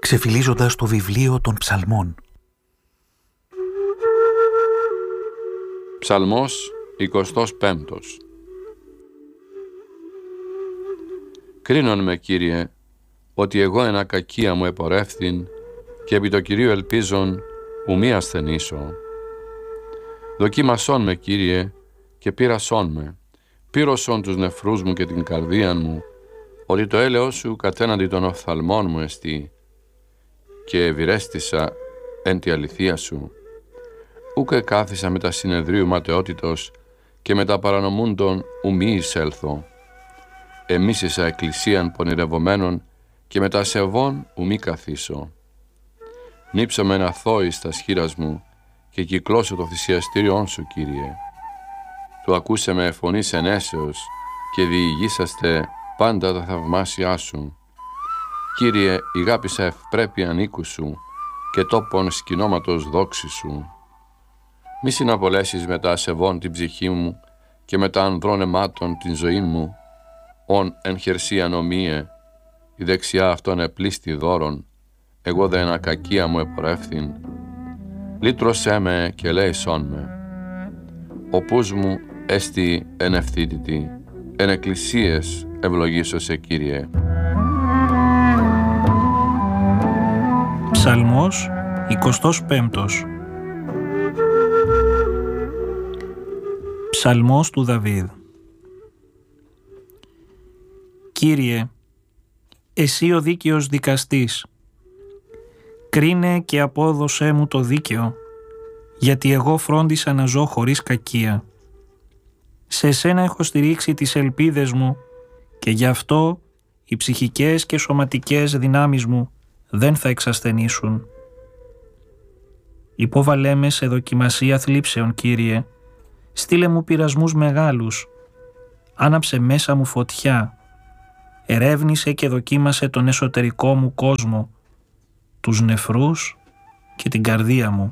ξεφυλίζοντας το βιβλίο των ψαλμών. Ψαλμός 25. Κρίνον με, Κύριε, ότι εγώ εν ακακία μου επορεύθην και επί το Κυρίου ελπίζον ου μη ασθενήσω. Δοκίμασόν με, Κύριε, και πείρασόν με, πύρωσον τους νεφρούς μου και την καρδία μου, ότι το έλεος σου κατέναντι των οφθαλμών μου εστί, και ευηρέστησα εν τη αληθεία σου. Ούκ εκάθισα με τα συνεδρίου ματαιότητος και με τα παρανομούντων ου μη εισέλθω. Εμίσησα εκκλησίαν πονηρευομένων και με τα σεβών ου μη καθίσω. Νύψαμεν αθώης τα σχήρας μου και κυκλώσω το θυσιαστήριόν σου, Κύριε. Του ακούσε με φωνής ενέσεως και διηγήσαστε πάντα τα θαυμάσια σου. Κύριε, ηγάπησα ευπρέπειαν οίκου σου και τόπον σκηνώματος δόξη σου. Μη συναπολέσεις με τα ασεβών την ψυχή μου και με τα ανδρών αιμάτων την ζωή μου, ον εν χερσία νομίε, η δεξιά αυτόν επλήστη δώρον, εγώ δε εν ακακία μου επορεύθην. Λύτρωσέ με και λέησόν με. Ο πούς μου έστι εν ευθύτητη, εν εκκλησίες ευλογήσω σε, Κύριε. Ψαλμός 25. Ψαλμός του Δαβίδ. Κύριε, εσύ ο δίκαιος δικαστής, κρίνε και απόδωσέ μου το δίκαιο, γιατί εγώ φρόντισα να ζω χωρίς κακία. Σε σένα έχω στηρίξει τις ελπίδες μου και γι' αυτό οι ψυχικές και σωματικές δυνάμεις μου δεν θα εξασθενήσουν. Υπόβαλέ με σε δοκιμασία θλίψεων, Κύριε, στείλε μου πειρασμούς μεγάλους, άναψε μέσα μου φωτιά, ερεύνησε και δοκίμασε τον εσωτερικό μου κόσμο, τους νεφρούς και την καρδία μου.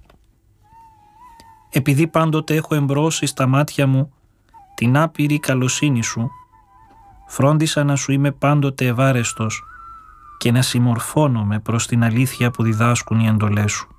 Επειδή πάντοτε έχω εμπρώσει στα μάτια μου την άπειρη καλοσύνη σου, φρόντισα να σου είμαι πάντοτε ευάρεστος και να συμμορφώνομαι προς την αλήθεια που διδάσκουν οι εντολές σου.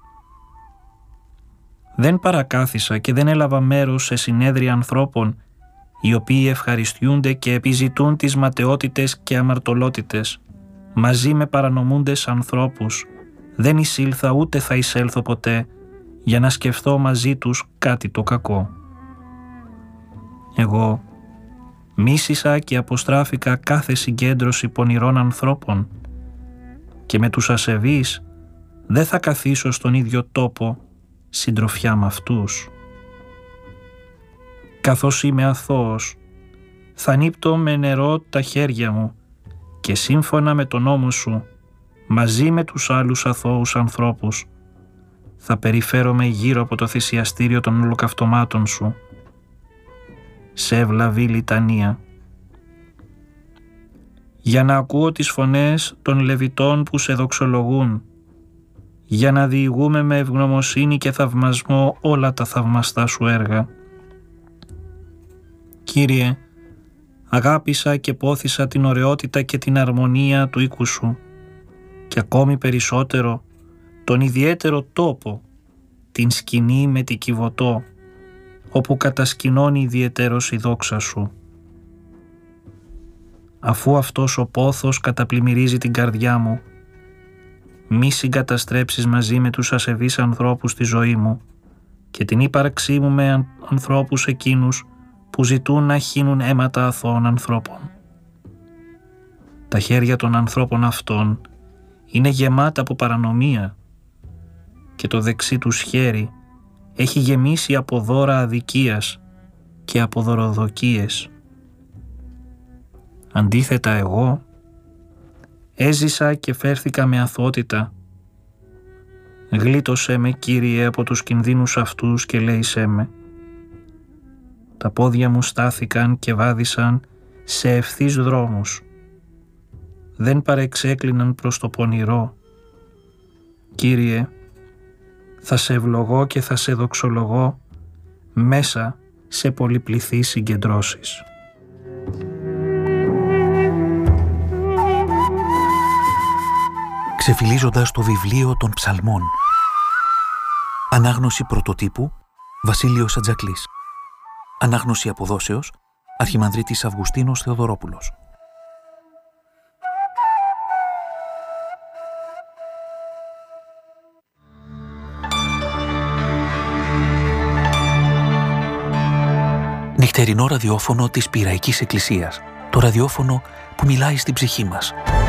Δεν παρακάθισα και δεν έλαβα μέρος σε συνέδρια ανθρώπων οι οποίοι ευχαριστιούνται και επιζητούν τις ματαιότητες και αμαρτωλότητες. Μαζί με παρανομούντες ανθρώπους δεν εισήλθα ούτε θα εισέλθω ποτέ για να σκεφτώ μαζί τους κάτι το κακό. Εγώ μίσησα και αποστράφηκα κάθε συγκέντρωση πονηρών ανθρώπων και με τους ασεβείς δεν θα καθίσω στον ίδιο τόπο συντροφιά με αυτούς. Καθώς είμαι αθώος, θα νύπτω με νερό τα χέρια μου και σύμφωνα με τον νόμο σου, μαζί με τους άλλους αθώους ανθρώπους, θα περιφέρομαι γύρω από το θυσιαστήριο των ολοκαυτωμάτων σου, σε ευλαβή λιτανία. Για να ακούω τις φωνές των Λεβιτών που σε δοξολογούν, για να διηγούμε με ευγνωμοσύνη και θαυμασμό όλα τα θαυμαστά σου έργα. Κύριε, αγάπησα και πόθησα την ωραιότητα και την αρμονία του οίκου σου και ακόμη περισσότερο τον ιδιαίτερο τόπο, την σκηνή με τη Κιβωτό, όπου κατασκηνώνει ιδιαιτέρως η δόξα σου. Αφού αυτός ο πόθος καταπλημμυρίζει την καρδιά μου, μη συγκαταστρέψεις μαζί με τους ασεβείς ανθρώπους τη ζωή μου και την ύπαρξή μου με ανθρώπους εκείνους που ζητούν να χύνουν αίματα αθώων ανθρώπων. Τα χέρια των ανθρώπων αυτών είναι γεμάτα από παρανομία και το δεξί τους χέρι έχει γεμίσει από δώρα αδικίας και από δωροδοκίες. Αντίθετα εγώ έζησα και φέρθηκα με αθωότητα. Γλίτωσέ με, Κύριε, από τους κινδύνους αυτούς και λέησέ με. Τα πόδια μου στάθηκαν και βάδισαν σε ευθύς δρόμους. Δεν παρεξέκλειναν προς το πονηρό. Κύριε, θα σε ευλογώ και θα σε δοξολογώ μέσα σε πολυπληθείς συγκεντρώσεις. Ξεφυλίζοντας το βιβλίο των ψαλμών. Ανάγνωση πρωτοτύπου Βασίλειος Ατζακλής. Ανάγνωση αποδόσεως Αρχιμανδρίτης Αυγουστίνος Θεοδωρόπουλος. Νυχτερινό ραδιόφωνο της Πειραϊκής Εκκλησίας. Το ραδιόφωνο που μιλάει στην ψυχή μας.